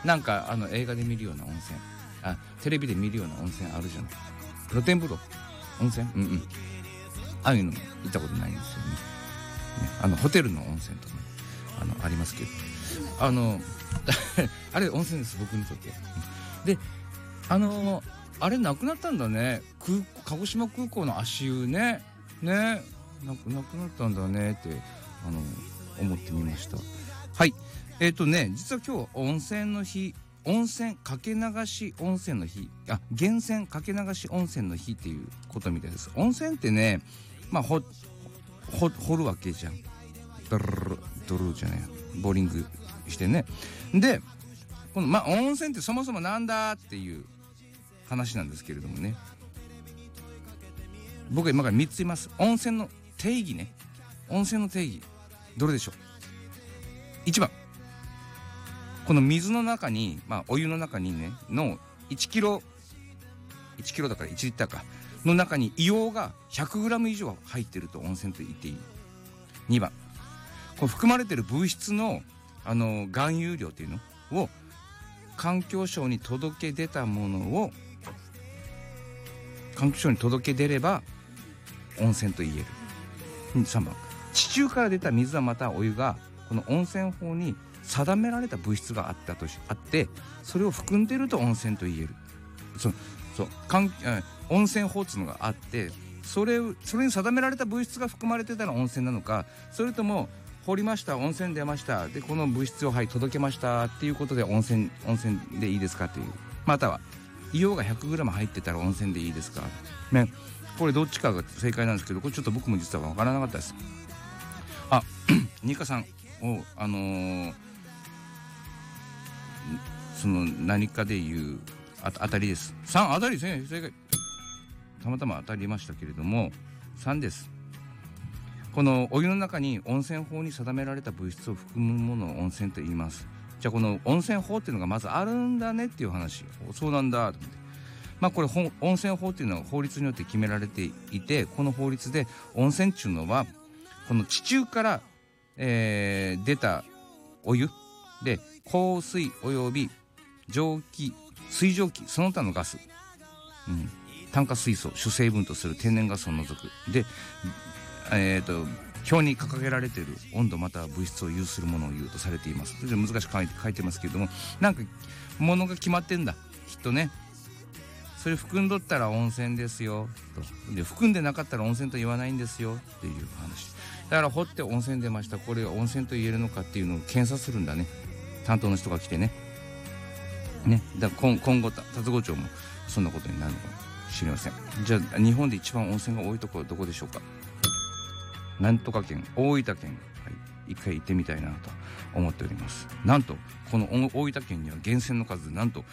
なんか映画で見るような温泉、テレビで見るような温泉あるじゃない。露天風呂、温泉、ああいうのも行ったことないんですよね。ホテルの温泉とかありますけど、あれ温泉です、僕にとって。で、あれなくなったんだね。鹿児島空港の足湯ねなくなったんだねって思ってみました。はい。実は今日は温泉の日、温泉かけ流し温泉の日、源泉かけ流し温泉の日っていうことみたいです。温泉ってね、掘るわけじゃん。ドルじゃない、ボーリングしてね。で、この温泉ってそもそもなんだっていう話なんですけれどもね。僕は今から3つ言います。温泉の定義ね。温泉の定義どれでしょう。1番、この水の中に、お湯の中にねの1キロだから1リッターかの中に硫黄が 100g 以上入ってると温泉と言っていい。2番、この含まれてる物質の含有量っていうのを環境省に届け出たものを環境省に届け出れば温泉と言える。3番、地中から出た水はまたお湯がこの温泉法に定められた物質があってそれを含んでると温泉と言える。温泉法っていうのがあってそれに定められた物質が含まれてたら温泉なのか、それとも掘りました、温泉出ました、でこの物質を届けましたっていうことで温泉でいいですかっていう、または硫黄が 100g 入ってたら温泉でいいですかね。これどっちかが正解なんですけど、これちょっと僕も実は分からなかったです。ニカさんをその何かでいう当たりです。3当たりですね、正解。たまたま当たりましたけれども3です。このお湯の中に温泉法に定められた物質を含むものを温泉と言います。じゃあこの温泉法っていうのがまずあるんだねっていう話。そうなんだと思って、これ温泉法っていうのは法律によって決められていて、この法律で温泉っていうのはこの地中から、出たお湯で硬水および蒸気、水蒸気その他のガス、炭化水素主成分とする天然ガスを除くで、表に掲げられている温度または物質を有するものを言うとされています。難しく書いてますけれども、なんかものが決まってんだきっとね。それ含んどったら温泉ですよと、で含んでなかったら温泉と言わないんですよっていう話だから、掘って温泉出ました、これが温泉と言えるのかっていうのを検査するんだね、担当の人が来てね。だから今後達郷町もそんなことになるのかもしれません。じゃあ日本で一番温泉が多いところはどこでしょうか。なんとか県、大分県、一回行ってみたいなと思っております。なんとこの大分県には源泉の数なんと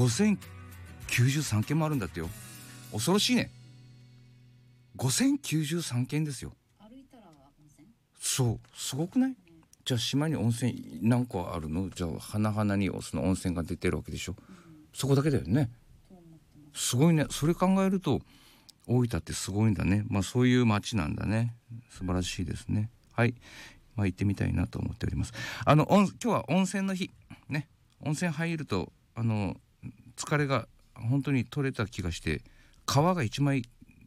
5093件もあるんだってよ。恐ろしいね。5093件ですよ。 歩いたら温泉。 そうすごくない？じゃあ島に温泉何個あるの？じゃあ花々にその温泉が出てるわけでしょ、そこだけだよね。すごいね。それ考えると大分ってすごいんだね。そういう町なんだね。素晴らしいですね。はい、行ってみたいなと思っております。今日は温泉の日ね。温泉入ると疲れが本当に取れた気がして、皮が一枚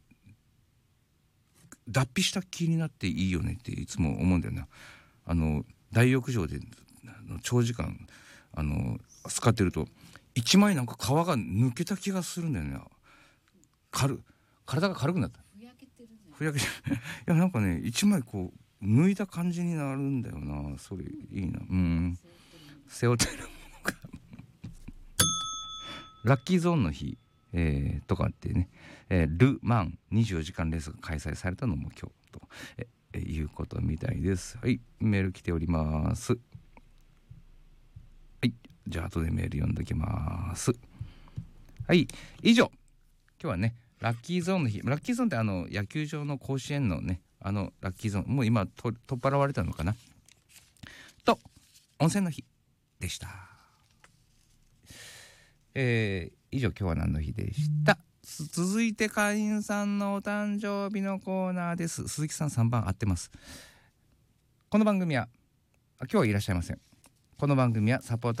脱皮した気になっていいよねっていつも思うんだよな。大浴場で長時間使ってると一枚なんか皮が抜けた気がするんだよね。体が軽くなった。 ふやけてるね。 ふやけていやなんかね、一枚こう抜いた感じになるんだよな。それいいな。背負ってるものがラッキーゾーンの日、とかってね、ル・マン24時間レースが開催されたのも今日と、いうことみたいです。はい、メール来ております。はい、じゃあ後でメール読んでおきます。はい、以上今日はねラッキーゾーンの日。ラッキーゾーンって野球場の甲子園のねラッキーゾーン、もう今取っ払われたのかなと、温泉の日でした。以上今日は何の日でした。続いて会員さんのお誕生日のコーナーです。鈴木さん3番合ってます。この番組は今日はいらっしゃいません。この番組はサポーター